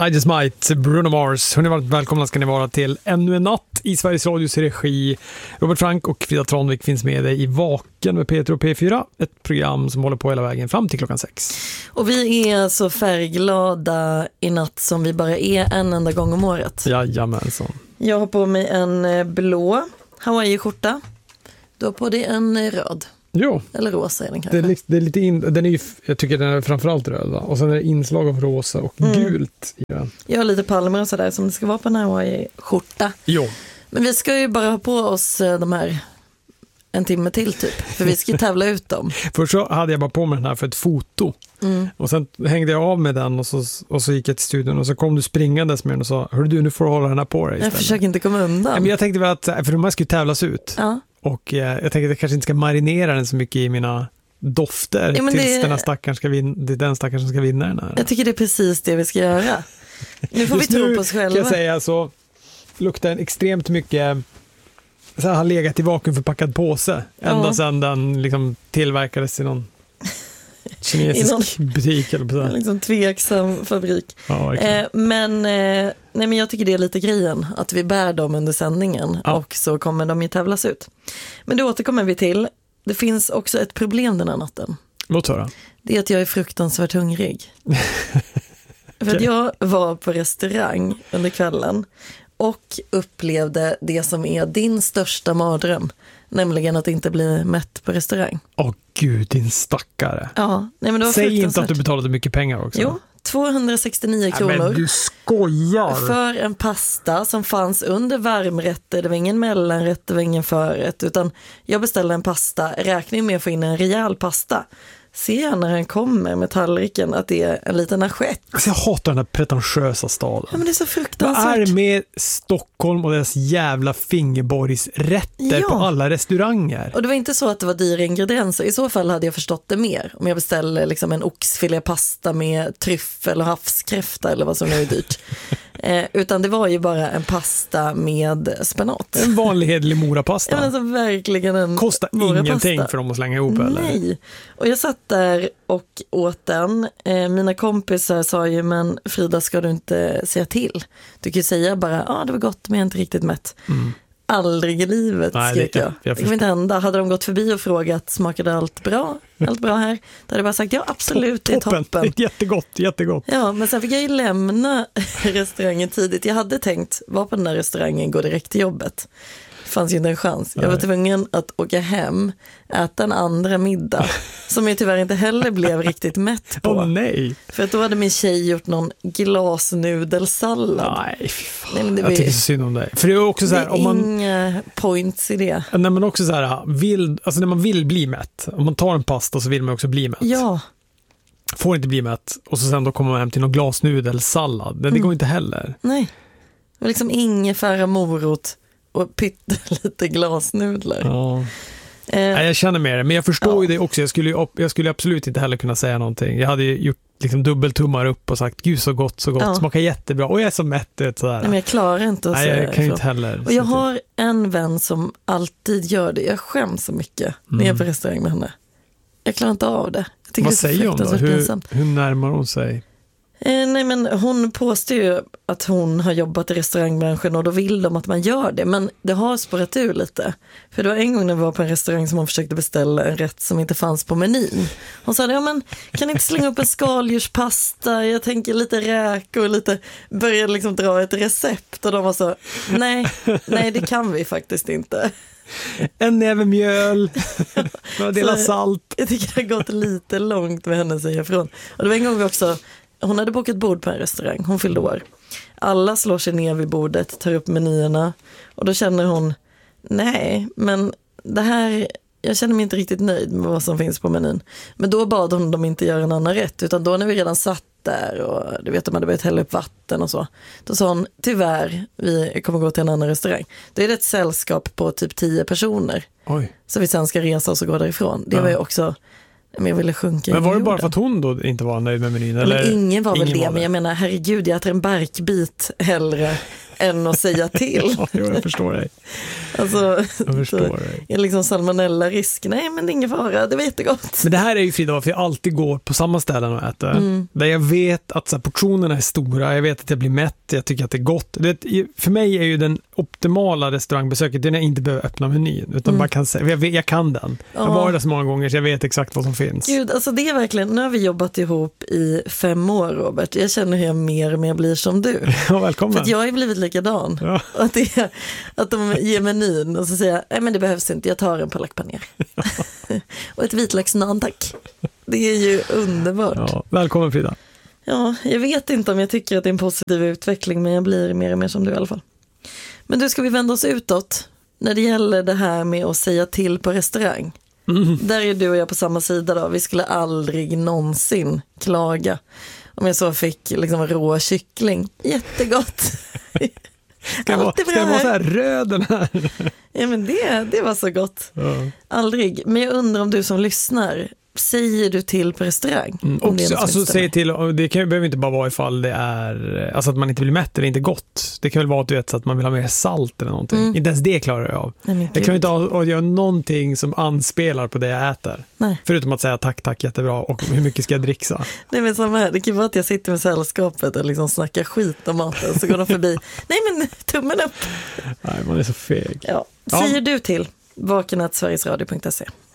I Just Might, Bruno Mars. Hörrni, varmt välkomna ska ni vara till ännu en natt i Sveriges Radios regi. Robert Frank och Frida Tranvik finns med dig i Vaken med Peter och P4. Ett program som håller på hela vägen fram till klockan 6. Och vi är så färgglada i natt som vi bara är en enda gång om året. Jajamensan. Jag har på mig en blå Hawaii-skjorta. Du har på dig en röd. Jo. Eller rosa är den kanske. Det är lite den är ju, jag tycker den är framförallt röd, va? Och sen är det inslag av rosa och gult i den. Jag har lite palmer och sådär som det ska vara på en Hawaii-skjorta. Jo. Men vi ska ju bara ha på oss de här en timme till typ. För vi ska tävla ut dem. Först så hade jag bara på mig den här för ett foto. Och sen hängde jag av med den och så gick jag till studion och så kom du springandes med den och sa, hörru du, nu får du hålla den här på dig istället. Jag försöker inte komma undan. Men jag tänkte väl att, för de här ska ju tävlas ut. Ja. Och jag tänkte att jag kanske inte ska marinera den så mycket i mina dofter tills den stackaren ska det är den stackaren som ska vinna den här. Jag tycker det är precis det vi ska göra. Nu får vi tro på oss själva. Kan jag säga så luktar den extremt mycket så här, har legat i vakuumförpackad påse ända sedan den liksom tillverkades i någon kinesisk butik eller på så. Liksom tveksam fabrik. Ja, men jag tycker det är lite grejen att vi bär dem under sändningen och så kommer de ju tävlas ut. Men det återkommer vi till. Det finns också ett problem den här natten. Låt höra. Det är att jag är fruktansvärt hungrig. För att jag var på restaurang under kvällen och upplevde det som är din största mardröm. Nämligen att inte bli mätt på restaurang. Åh gud, din stackare. Ja, nej, men det var säg inte att du betalade mycket pengar också. Jo, 269 kronor. Men du skojar. För en pasta som fanns under varmrätter. Det var ingen mellanrätt, det var ingen förrätt. Utan jag beställde en pasta, räkning med att få in en rejäl pasta. Ser jag när han kommer med tallriken att det är en liten assiett. Alltså jag hatar den här pretentiösa staden. Ja, men det är så fruktansvärt. Vad är det med Stockholm och deras jävla fingerborgsrätter på alla restauranger? Och det var inte så att det var dyra ingredienser. I så fall hade jag förstått det mer. Om jag beställer liksom en oxfilépasta med tryffel och havskräfta eller vad som nu är dyrt. Utan det var ju bara en pasta med spenat. En vanlig hedlig morapasta. Ja, alltså verkligen en kostar ingenting för dem att slänga ihop eller? Nej. Och jag satt där och åt den. Mina kompisar sa ju, men Frida, ska du inte säga till? Du kan ju säga bara, det var gott men jag är inte riktigt mätt. Aldrig i livet, skrek jag. Det kan inte hända. Hade de gått förbi och frågat, smakade allt bra? Allt bra här? Då hade jag bara sagt, ja absolut, det är toppen. Jättegott. Ja, men sen fick jag ju lämna restaurangen tidigt. Jag hade tänkt vara på den där restaurangen, gå direkt till jobbet. Det fanns ju inte en chans. Jag var tvungen att åka hem, äta en andra middag som jag tyvärr inte heller blev riktigt mätt på. Nej. För att då hade min tjej gjort någon glasnudelsallad. Nej, fy fan. Nej, men jag tycker så synd om dig. För det är också så här, om man inga points i det. När man också så här när man vill bli mätt. Om man tar en pasta så vill man också bli mätt. Ja. Får inte bli mätt och så sen då kommer man hem till någon glasnudelsallad. Det går inte heller. Nej. Det var liksom ingefära, morot och lite glasnudlar. Ja. Nej, jag känner med det, men jag förstår ju det också. Jag skulle absolut inte heller kunna säga någonting. Jag hade ju gjort liksom dubbeltummar upp och sagt, gud så gott, smakar jättebra. Och jag är så mätt. Sådär. Men jag klarar inte att säga. Nej, jag kan ju inte heller. Och jag har en vän som alltid gör det. Jag skäms så mycket när jag är på restaurang med henne. Jag klarar inte av det. Vad säger hon då? Hur närmar hon sig? Nej, men hon påstår ju att hon har jobbat i restaurangbranschen och då vill de att man gör det. Men det har spårat ur lite. För det var en gång när vi var på en restaurang som hon försökte beställa en rätt som inte fanns på menyn. Hon sa, men kan inte slänga upp en skaldjurspasta? Jag tänker lite räkor och lite, började liksom dra ett recept. Och de var så, nej det kan vi faktiskt inte. En näve mjöl, några delar salt. Jag tycker det har gått lite långt med henne, säger ifrån. Och det var en gång vi också, hon hade bokat bord på en restaurang, hon fyllde år. Alla slår sig ner vid bordet, tar upp menyerna och då känner hon, nej, men det här, jag känner mig inte riktigt nöjd med vad som finns på menyn. Men då bad hon dem inte göra en annan rätt, utan då när vi redan satt där och du vet, de hade börjat hälla upp vatten och så. Då sa hon, tyvärr, vi kommer gå till en annan restaurang. Då är det ett sällskap på typ 10 personer. Oj. Så vi sen ska resa oss och gå därifrån. Det var ju också, men jag ville sjunka. Men var det bara för att hon då inte var nöjd med menyn? Eller? Men ingen var väl ingen det, var men jag menar, herregud, jag äter en barkbit hellre än att säga till. Ja, jag förstår dig. Alltså, Jag förstår dig. Är liksom salmonella-risk? Nej, men det är ingen fara, det var jättegott. Men det här är ju Frida, för jag alltid går på samma ställen och äter. Där jag vet att så här, portionerna är stora, jag vet att jag blir mätt, jag tycker att det är gott. För mig är ju den optimala restaurangbesöket det när jag inte behöver öppna menyn, utan bara kan säga, jag kan den. Jag har varit där så många gånger så jag vet exakt vad som finns. Gud, alltså det är verkligen, nu har vi jobbat ihop i 5 år, Robert. Jag känner hur jag mer och mer blir som du. Ja, välkommen. För att jag har ju blivit likadan. Ja. Att de ger menyn och så säger jag, nej men det behövs inte, jag tar en palak paner. Och ett vitlöksnan, tack. Det är ju underbart. Ja, välkommen Frida. Ja, jag vet inte om jag tycker att det är en positiv utveckling, men jag blir mer och mer som du i alla fall. Men du, ska vi vända oss utåt när det gäller det här med att säga till på restaurang? Där är du och jag på samma sida då. Vi skulle aldrig någonsin klaga om jag så fick liksom rå kyckling. Jättegott. Ska den vara så här röd den här? Ja, men det var så gott. Ja. Aldrig. Men jag undrar om du som lyssnar, säger du till på restaurang? Också, alltså säg till, och det behöver inte bara vara ifall det är alltså att man inte blir mätt eller inte gott. Det kan väl vara att du vet så att man vill ha mer salt eller någonting. Inte ens det klarar jag av. Jag kan inte ha att göra någonting som anspelar på det jag äter. Nej. Förutom att säga tack jättebra och hur mycket ska jag dricksa. Nej, men samma här. Det kan vara att jag sitter med sällskapet och liksom snackar skit om maten så går de förbi. Nej, men tummen upp. Nej, man är så feg. Ja. Säger du till vaken@sverigesradio.se.